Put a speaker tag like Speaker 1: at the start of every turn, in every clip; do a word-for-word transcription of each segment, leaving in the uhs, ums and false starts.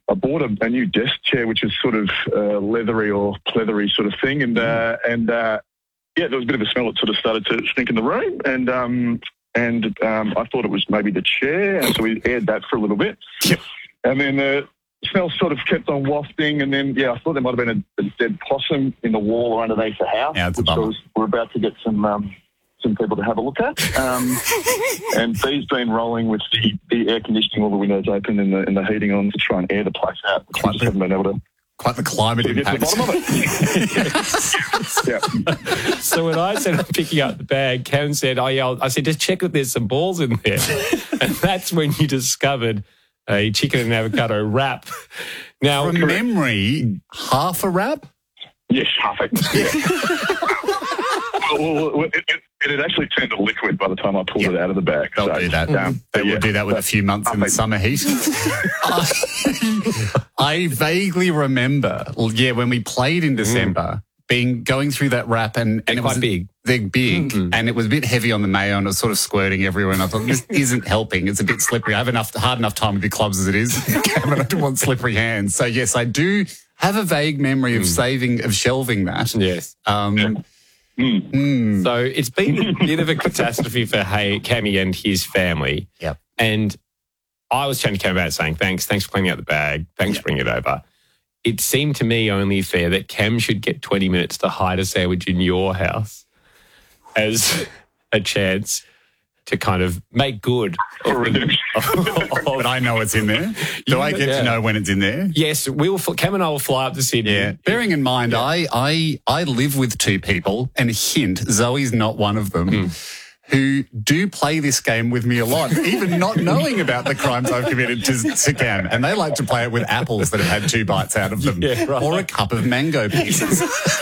Speaker 1: I bought a, a new desk chair, which is sort of uh, leathery or pleathery sort of thing, and uh, and uh, yeah, there was a bit of a smell that sort of started to stink in the room, and um, and um, I thought it was maybe the chair, and so we aired that for a little bit, and then the smell sort of kept on wafting, and then yeah, I thought there might have been a, a dead possum in the wall or underneath the house,
Speaker 2: yeah,
Speaker 1: which I was, we're about to get some. Um, some people to have a look at. Um, and Bee's been rolling with the, the air conditioning, all the windows open and the, and the heating on to try and air the place out.
Speaker 2: Quite
Speaker 1: just
Speaker 2: the,
Speaker 1: haven't been able to...
Speaker 2: Quite the climate
Speaker 1: to
Speaker 2: impact.
Speaker 1: Get to the bottom of it. yeah.
Speaker 3: So when I said I'm picking up the bag, Cam said, oh, yeah, I said, just check that there's some balls in there. And that's when you discovered a chicken and avocado wrap. Now,
Speaker 2: from memory, half a wrap?
Speaker 1: Yes, half it. Yeah. well, well, it, it, it had actually turned to liquid by the time I pulled
Speaker 2: yep.
Speaker 1: it out of the bag.
Speaker 2: They'll
Speaker 1: so,
Speaker 2: do that.
Speaker 1: Um,
Speaker 2: they
Speaker 1: yeah,
Speaker 2: will do that with a few months in the summer heat. I, I vaguely remember, well, yeah, when we played in December, mm. being going through that wrap, and, and
Speaker 3: it was
Speaker 2: quite
Speaker 3: big.
Speaker 2: They're big,
Speaker 3: mm-hmm.
Speaker 2: and it was a bit heavy on the mayo, and it was sort of squirting everywhere. And I thought, this isn't helping. It's a bit slippery. I have enough hard enough time with the clubs as it is, Cameron. I don't want slippery hands. So yes, I do have a vague memory of mm. saving of shelving that.
Speaker 3: Yes.
Speaker 2: Um,
Speaker 1: mm.
Speaker 2: Mm.
Speaker 3: So it's been a bit of a catastrophe for hey, Cammy and his family.
Speaker 2: Yep.
Speaker 3: And I was chatting to Cam about it, saying, thanks, thanks for cleaning out the bag. Thanks
Speaker 2: yep.
Speaker 3: for bringing it over. It seemed to me only fair that Cam should get twenty minutes to hide a sandwich in your house as a chance to kind of make good.
Speaker 2: But I know it's in there. Do I get
Speaker 3: yeah.
Speaker 2: to know when it's in there?
Speaker 3: Yes, we will. Cam and I will fly up to Sydney.
Speaker 2: Yeah. Bearing in mind, yeah. I, I I live with two people, and hint, Zoe's not one of them, mm. who do play this game with me a lot, even not knowing about the crimes I've committed to, to Cam. And they like to play it with apples that have had two bites out of them,
Speaker 3: yeah, right.
Speaker 2: or a cup of mango pieces.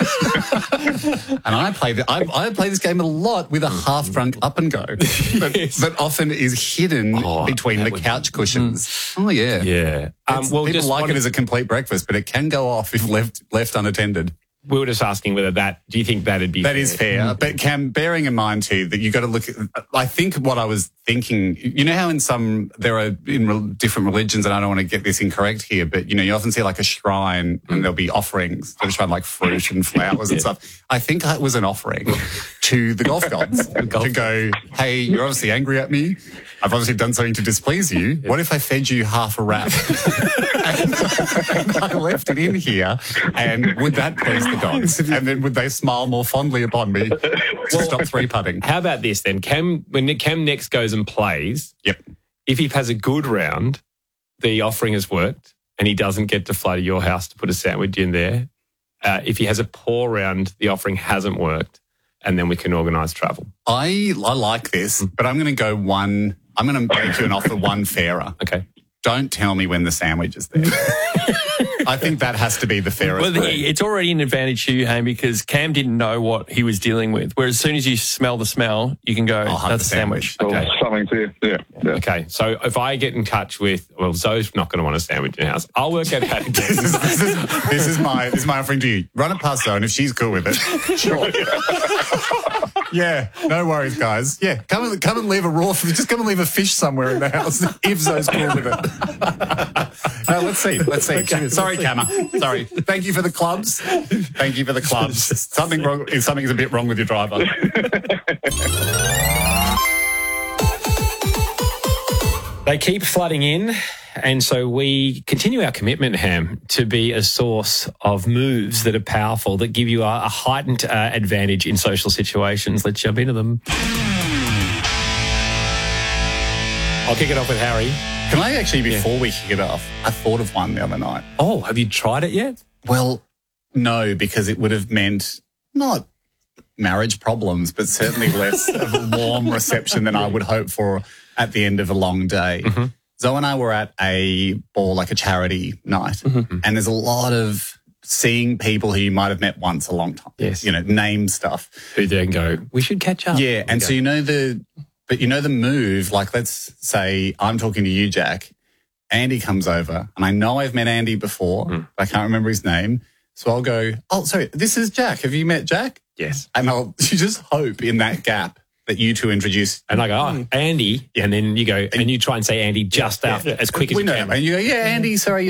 Speaker 2: And I play the, I, I play this game a lot with a half drunk up and go that,
Speaker 3: yes.
Speaker 2: that often is hidden oh, between the couch be, cushions. Mm. Oh yeah,
Speaker 3: yeah. Um, well,
Speaker 2: people
Speaker 3: just
Speaker 2: like
Speaker 3: wanted,
Speaker 2: it as a complete breakfast, but it can go off if left left unattended.
Speaker 3: We were just asking whether that, do you think that'd be
Speaker 2: That
Speaker 3: fair?
Speaker 2: is fair. Mm-hmm. But Cam, bearing in mind too, that you got to look at, I think what I was thinking, you know how in some, there are in re, different religions, and I don't want to get this incorrect here, but you know, you often see like a shrine mm. and there'll be offerings to the shrine, like fruit and flowers yeah. and stuff. I think it was an offering to the golf gods the golf to go, hey, you're obviously angry at me. I've obviously done something to displease you. Yeah. What if I fed you half a wrap? and, and I left it in here, and would that please the gods? And then would they smile more fondly upon me to well, stop three putting?
Speaker 3: How about this then? Cam, when Cam next goes and plays,
Speaker 2: yep.
Speaker 3: if he has a good round, the offering has worked, and he doesn't get to fly to your house to put a sandwich in there. Uh, if he has a poor round, the offering hasn't worked, and then we can organise travel.
Speaker 2: I I like this, but I'm going to go one. I'm going to make you an offer one fairer.
Speaker 3: Okay.
Speaker 2: Don't tell me when the sandwich is there. I think that has to be the fairest.
Speaker 4: Well, the, it's already an advantage to you, Hayne, because Cam didn't know what he was dealing with. Whereas as soon as you smell the smell, you can go,
Speaker 2: oh,
Speaker 4: that's a sandwich.
Speaker 1: sandwich.
Speaker 3: Okay.
Speaker 1: Oh, something to you. Yeah, yeah.
Speaker 3: Okay. So if I get in touch with, well, Zoe's not going to want a sandwich in the house. I'll work out how to get
Speaker 2: this, is, this, is, this is my this is my offering to you. Run it past Zoe, and if she's cool with it, sure. Yeah, no worries, guys. Yeah, come and come and leave a raw. Just come and leave a fish somewhere in the house if Zoe's cool with it. No, let's see. Let's see. Okay. Sorry, Camma. Sorry. Thank you for the clubs. Thank you for the clubs. Something wrong. Something is a bit wrong with your driver.
Speaker 3: They keep flooding in, and so we continue our commitment, Ham, to be a source of moves that are powerful, that give you a, a heightened uh, advantage in social situations. Let's jump into them. I'll kick it off with Harry.
Speaker 2: Can I actually, before
Speaker 3: yeah.
Speaker 2: we kick it off, I thought of one the other night.
Speaker 3: Oh, have you tried it yet?
Speaker 2: Well, no, because it would have meant not marriage problems, but certainly less of a warm reception than I would hope for at the end of a long day. Mm-hmm. Zoe and I were at a ball, like a charity night, mm-hmm. and there's a lot of seeing people who you might have met once a long time.
Speaker 3: Yes.
Speaker 2: You know, name stuff.
Speaker 3: Who then go, we should catch up.
Speaker 2: Yeah, and so you know the, but you know the move, like let's say I'm talking to you, Jack, Andy comes over, and I know I've met Andy before, mm. but I can't remember his name. So I'll go, oh, sorry, this is Jack. Have you met Jack?
Speaker 3: Yes.
Speaker 2: And I'll you just hope in that gap that you two introduce.
Speaker 3: And I go, oh, Andy. Yeah. And then you go, and you try and say Andy just yeah, after, yeah. as quick as
Speaker 2: we
Speaker 3: you
Speaker 2: know
Speaker 3: can.
Speaker 2: And you go, yeah, Andy, sorry,